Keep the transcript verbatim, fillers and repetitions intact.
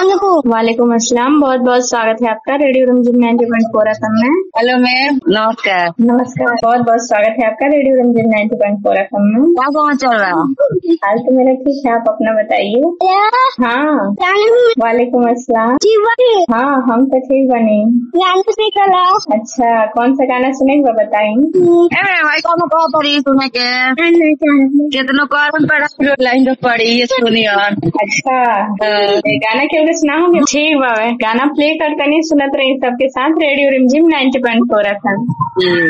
वालेकुम अस्सलाम। बहुत बहुत स्वागत है आपका रेडियो रमजिम नाइन्टी पॉइंट फोर एफ एम में। हेलो मैम, नमस्कार। नमस्कार, बहुत बहुत स्वागत है आपका रेडियो रमजिम नाइन्टी पॉइंट फोर एफ एम में। क्या कहाँ चल रहा है? हाल तो मेरा ठीक है, आप अपना बताइए। हाँ, वालेकुम अस्सलाम। हाँ, हम तो ठीक बने। अच्छा, कौन सा गाना सुनेंगे बताएंगे? भाई कौन कहा पड़ी सुने के कितनों कौन पड़ा लाइन तो पड़ी ये सुनी। और अच्छा, गाना क्यों सुना होंगे? ठीक बा, गाना प्ले कर तनी सुनत रही सबके साथ रेडियो रिमझिम नाइन्टी पॉइंट फोर एफ एम।